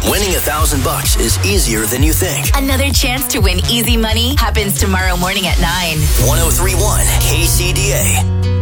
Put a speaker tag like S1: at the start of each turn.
S1: Winning $1,000 is easier than you think.
S2: Another chance to win easy money happens tomorrow morning at 9.
S1: 1031 KCDA.